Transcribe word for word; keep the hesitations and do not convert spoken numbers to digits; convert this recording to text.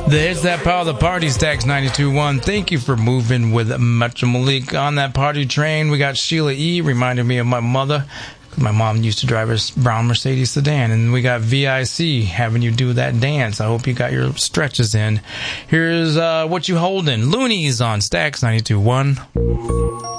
There's that power of the party, Stacks ninety-two point one. Thank you for moving with Metro Malik on that party train. We got Sheila E. reminded me of my mother. My mom used to drive a brown Mercedes sedan. And we got V I C having you do that dance. I hope you got your stretches in. Here's uh, What You Holdin'. Loonies on Stacks ninety-two point one.